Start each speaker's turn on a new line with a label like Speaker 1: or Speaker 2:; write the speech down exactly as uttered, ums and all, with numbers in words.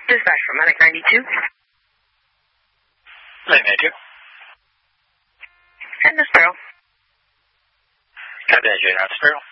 Speaker 1: Dispatch from Medic ninety-two.
Speaker 2: Medic ninety-two.
Speaker 1: And the Sparrow.
Speaker 2: Copy that, Jade. Out Sparrow.